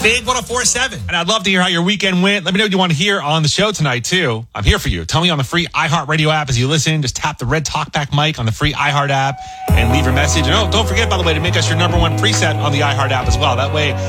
Big 104.7. And I'd love to hear how your weekend went. Let me know what you want to hear on the show tonight, too. I'm here for you. Tell me on the free iHeartRadio app as you listen. Just tap the red talkback mic on the free iHeart app and leave your message. And don't forget, by the way, to make us your number one preset on the iHeart app as well. That way,